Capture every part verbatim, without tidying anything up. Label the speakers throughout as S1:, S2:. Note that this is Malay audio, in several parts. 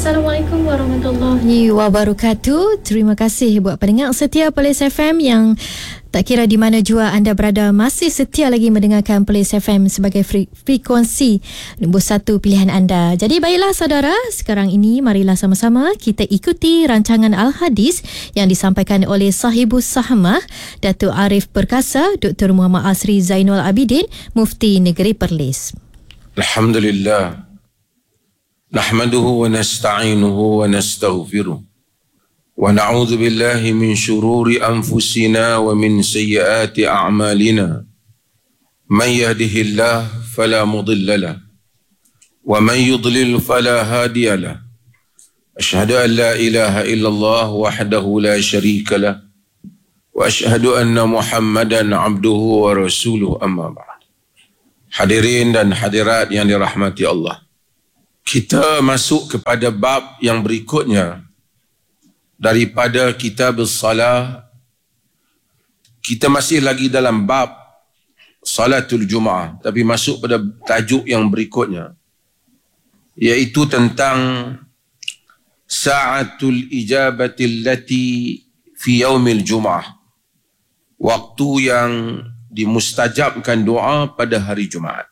S1: Assalamualaikum warahmatullahi wabarakatuh. Terima kasih buat pendengar setia Perlis F M yang tak kira di mana jua anda berada, masih setia lagi mendengarkan Perlis F M sebagai fre- frekuensi nombor satu pilihan anda. Jadi baiklah saudara, sekarang ini marilah sama-sama kita ikuti rancangan Al-Hadis yang disampaikan oleh Sahibus Sahmah Datuk Arif Perkasa Doktor Muhammad Asri Zainul Abidin, Mufti Negeri Perlis.
S2: Alhamdulillah. Nahmaduhu wa nasta'inuhu wa nastaghfiruh. Wa na'udzu billahi min shururi anfusina wa min sayyiati a'malina. Man yahdihillahu fala mudilla lahu wa man yudlil fala hadiya lahu. Asyhadu an la ilaha illallah wahdahu la syarika lahu wa asyhadu anna Muhammadan 'abduhu wa rasuluhu, amma ba'd. Hadirin dan hadirat yang dirahmati Allah. Kita masuk kepada bab yang berikutnya daripada kitab as-salah. Kita masih lagi dalam bab salatul Jumaah, tapi masuk pada tajuk yang berikutnya, iaitu tentang sa'atul ijabati allati fi yaumil Jumaah, waktu yang dimustajabkan doa pada hari Jumaat.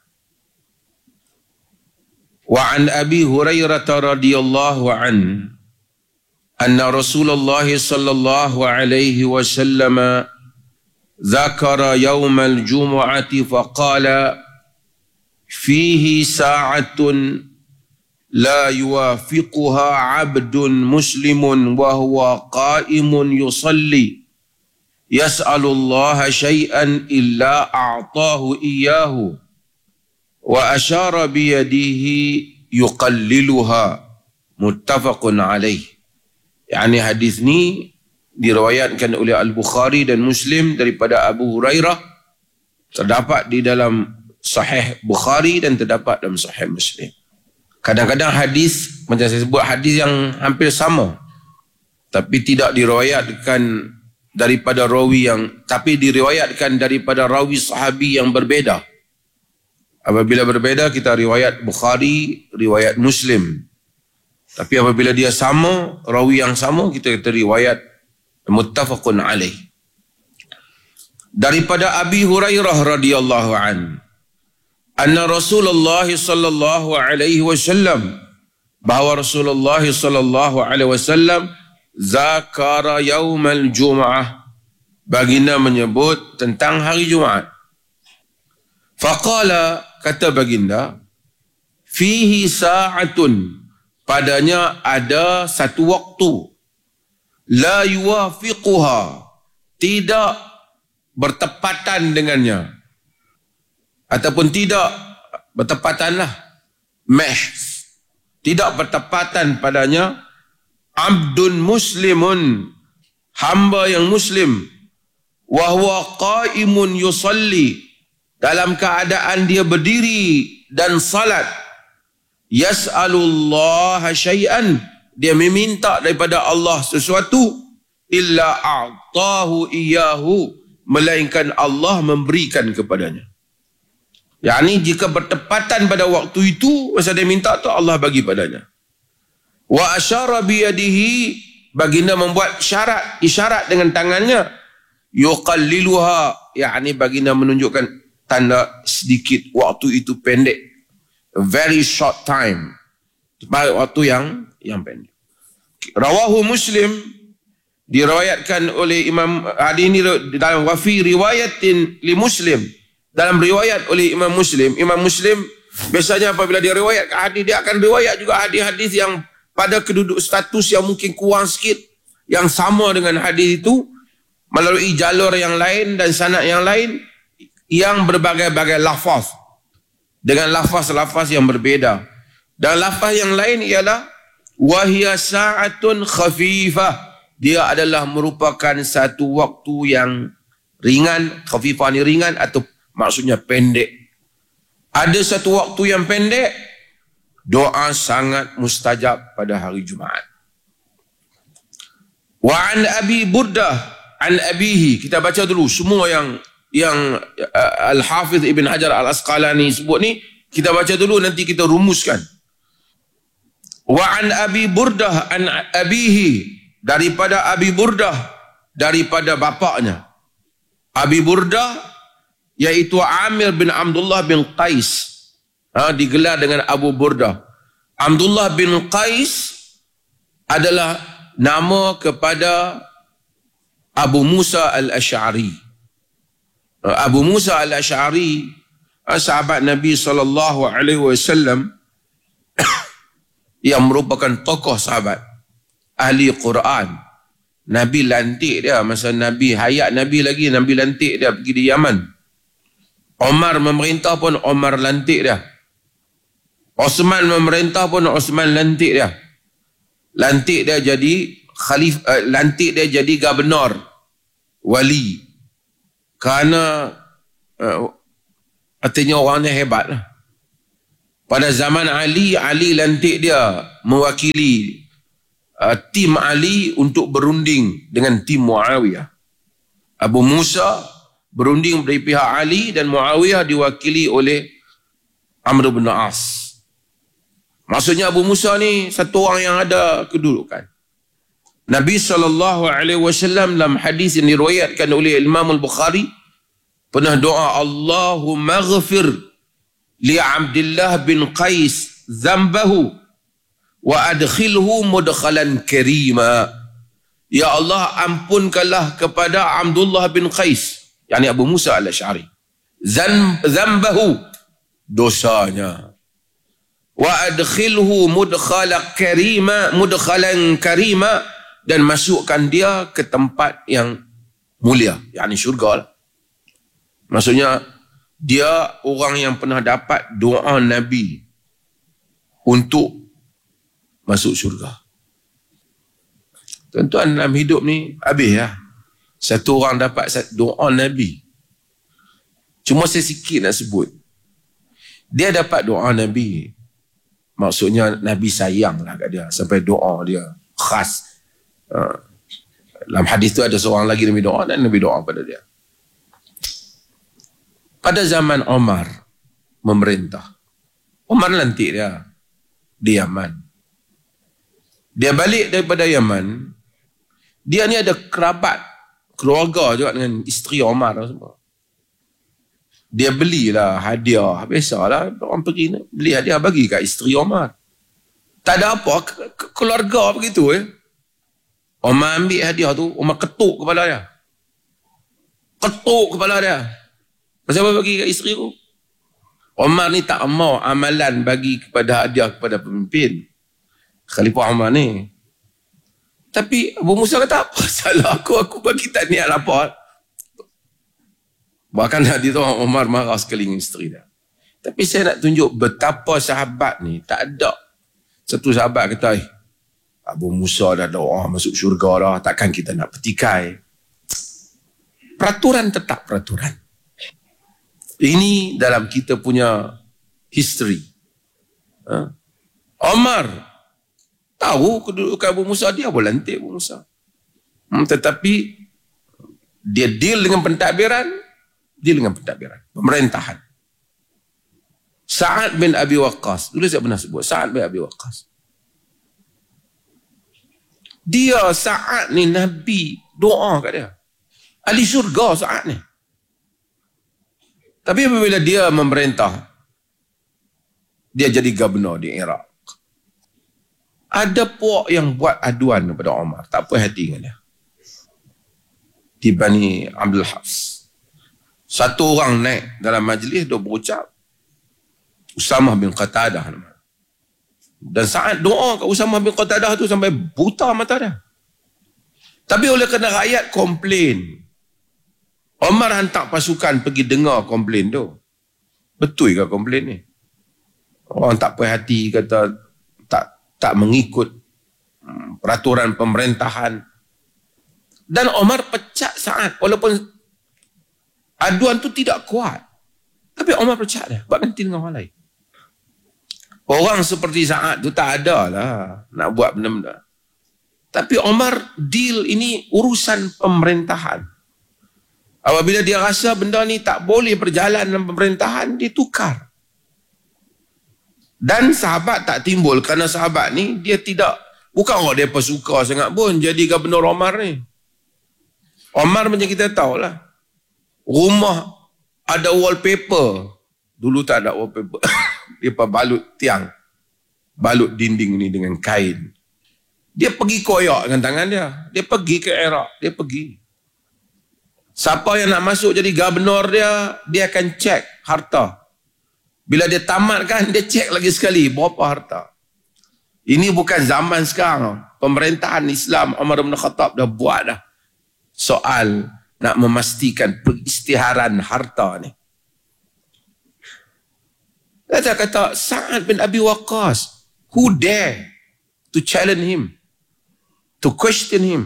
S2: Wa an Abi Hurairah radhiyallahu an anna Rasulullah sallallahu alaihi wasallam dzakara yaumal jumu'ati faqala fihi sa'atun la yuwafiquha 'abdun muslimun wa huwa qa'imun yusalli yas'alullaha syai'an illa a'tahu iyyahu wa asyara biyadihi yuqalliluha, muttafaqun alaih. Yani hadis ni diriwayatkan oleh Al-Bukhari dan Muslim daripada Abu Hurairah, terdapat di dalam Sahih Bukhari dan terdapat dalam Sahih Muslim. Kadang-kadang hadis, macam saya sebut, hadis yang hampir sama tapi tidak diriwayatkan daripada rawi yang tapi diriwayatkan daripada rawi sahabi yang berbeza. Apabila berbeza, kita riwayat Bukhari, riwayat Muslim. Tapi apabila dia sama, rawi yang sama, kita kata riwayat muttafaqun alaih. Daripada Abi Hurairah radhiyallahu an, anna Rasulullah sallallahu alaihi wasallam, bahawa Rasulullah sallallahu alaihi wasallam zakara yaumal Jum'ah, baginda menyebut tentang hari Jumaat. Faqala, kata baginda, fihi sa'atun, padanya ada satu waktu, la yuwafiquha, tidak bertepatan dengannya, ataupun tidak bertepatanlah, meh, tidak bertepatan padanya, abdun muslimun, hamba yang muslim, wa huwa qa'imun yusalli, dalam keadaan dia berdiri dan salat, yas'alullaha syai'an, dia meminta daripada Allah sesuatu, illa a'tahu iyyahu, melainkan Allah memberikan kepadanya. Yani jika bertepatan pada waktu itu, masa dia minta tu Allah bagi padanya. Wa asyara biyadihi, baginda membuat syarat, isyarat dengan tangannya, yuqalliluha, yani baginda menunjukkan tanda sedikit waktu itu pendek, a very short time, waktu yang yang pendek. Rawahu Muslim, diriwayatkan oleh Imam, hadis ini dalam wafi riwayatin li Muslim, dalam riwayat oleh Imam Muslim. Imam Muslim biasanya apabila dia riwayat hadis, dia akan riwayat juga hadis-hadis yang pada keduduk status yang mungkin kurang sikit, yang sama dengan hadis itu, melalui jalur yang lain dan sanad yang lain, yang berbagai-bagai lafaz, dengan lafaz-lafaz yang berbeza. Dan lafaz yang lain ialah wahia sa'atun khafifah, dia adalah merupakan satu waktu yang ringan. Khafifah ni ringan atau maksudnya pendek. Ada satu waktu yang pendek, doa sangat mustajab pada hari Jumaat. Wa an Abi Burdah an abihi, kita baca dulu semua yang yang uh, Al-Hafiz Ibn Hajar Al-Asqalani sebut ni, kita baca dulu, nanti kita rumuskan. Wa an Abi Burdah an abihi, daripada Abi Burdah, daripada bapaknya. Abi Burdah iaitu Amir bin Abdullah bin Qais, ha, digelar dengan Abu Burdah. Abdullah bin Qais adalah nama kepada Abu Musa al-Ash'ari. Abu Musa al-Ash'ari, sahabat Nabi sallallahu alaihi wasallam yang merupakan tokoh sahabat, ahli Quran. Nabi lantik dia masa Nabi hayat Nabi lagi, Nabi lantik dia pergi di Yaman. Omar memerintah pun Omar lantik dia. Osman memerintah pun Osman lantik dia. Lantik dia jadi khalif, uh, lantik dia jadi gubernur, wali. Kerana uh, artinya orang ni hebat lah. Pada zaman Ali, Ali lantik dia mewakili uh, tim Ali untuk berunding dengan tim Muawiyah. Abu Musa berunding dari pihak Ali dan Muawiyah diwakili oleh Amr bin As. Maksudnya Abu Musa ni satu orang yang ada kedudukan. Nabi sallallahu alaihi wasallam dalam hadis yang diriwayatkan oleh Imam Al-Bukhari pernah doa, Allahumma ghafir li Abdullah bin Qais zambahu wa adkhilhu mudkhalan karima. Ya Allah, ampunkanlah kepada Abdullah bin Qais, yakni Abu Musa al-Ash'ari, zambahu, dosanya, wa adkhilhu mudkhalan karima, mudkhalan karima, dan masukkan dia ke tempat yang mulia, yakni syurga. Maksudnya dia orang yang pernah dapat doa Nabi untuk masuk syurga. Tuan-tuan, dalam hidup ni habis lah. Satu orang dapat doa Nabi. Cuma saya sikit nak sebut. Dia dapat doa Nabi. Maksudnya Nabi sayang lah kat dia sampai doa dia khas. Uh, dalam hadis tu ada seorang lagi Nabi doa dan Nabi doa pada dia. Pada zaman Omar memerintah, Omar lantik dia di Yaman. Dia balik daripada Yaman, dia ni ada kerabat, keluarga juga dengan isteri Omar semua. Dia belilah hadiah, biasalah orang pergi beli hadiah bagi kat isteri Omar. Tak ada apa, ke- ke- keluarga begitu eh. Omar ambil hadiah tu, Omar ketuk kepala dia. Ketuk kepala dia. Pasal apa bagi kat isteri tu? Omar ni tak mau amalan bagi kepada hadiah kepada pemimpin. Khalifah Omar ni. Tapi Abu Musa kata, apa salah aku, aku bagi tak niat apa. Bahkan hadis tu Omar marah sekali dengan isteri dia. Tapi saya nak tunjuk betapa sahabat ni tak ada satu sahabat kata, eh, Abu Musa dah doa masuk syurga dah, takkan kita nak petikai. Peraturan tetap peraturan. Ini dalam kita punya history. Ha? Omar tahu kedudukan Abu Musa, dia boleh lantik Abu Musa. Hmm, tetapi dia deal dengan pentadbiran, deal dengan pentadbiran, pemerintahan. Sa'ad bin Abi Waqqas, dulu saya pernah sebut Sa'ad bin Abi Waqqas. Dia Sa'ad ni Nabi doa kat dia, ahli syurga Sa'ad ni. Tapi apabila dia memerintah, dia jadi gubernur di Iraq, ada puak yang buat aduan kepada Omar, tak puas hati dengan dia. Di Bani Abdul Hafs, satu orang naik dalam majlis, dia berucap, Usamah bin Qatadah nama. Dan Sa'ad doa kat Usamah bin Qatadah tu sampai buta mata dia. Tapi oleh kerana rakyat komplain, Omar hantar pasukan pergi dengar komplain tu. Betul ke komplain ni? Orang tak puas hati, kata tak tak mengikut hmm, peraturan pemerintahan. Dan Omar pecat Sa'ad walaupun aduan tu tidak kuat. Tapi Omar pecat dia, buat ganti dengan orang lain. Orang seperti Sa'ad tu tak ada lah nak buat benda-benda. Tapi Omar deal ini urusan pemerintahan. Apabila dia rasa benda ni tak boleh berjalan dalam pemerintahan, dia tukar. Dan sahabat tak timbul kerana sahabat ni dia tidak, bukan orang dia suka sangat pun jadi Gubernur Omar ni. Omar macam kita tahulah, rumah ada wallpaper. Dulu tak ada wallpaper. Dia balut tiang, balut dinding ni dengan kain. Dia pergi koyak dengan tangan dia. Dia pergi ke Iraq. Dia pergi. Siapa yang nak masuk jadi gubernur dia, dia akan cek harta. Bila dia tamatkan, dia cek lagi sekali berapa harta. Ini bukan zaman sekarang. Pemerintahan Islam Umar bin Khattab dah buat dah soal nak memastikan pengisytiharan harta ni. Dia kata Sa'ad bin Abi Waqqas, who dare to challenge him, to question him.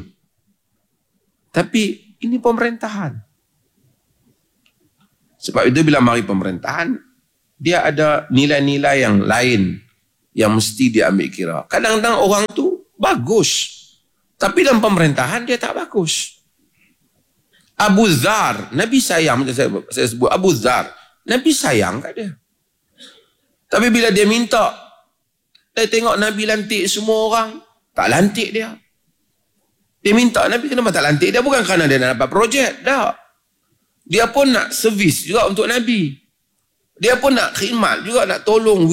S2: Tapi ini pemerintahan. Sebab itu bila mari pemerintahan, dia ada nilai-nilai yang lain yang mesti dia ambil kira. Kadang-kadang orang tu bagus, tapi dalam pemerintahan dia tak bagus. Abu Dzar, Nabi sayang, macam saya, saya sebut Abu Dzar, Nabi sayang kat dia. Tapi bila dia minta, dia tengok Nabi lantik semua orang, tak lantik dia. Dia minta Nabi kenapa tak lantik dia, bukan kerana dia nak dapat projek, tak. Dia pun nak servis juga untuk Nabi. Dia pun nak khidmat juga, nak tolong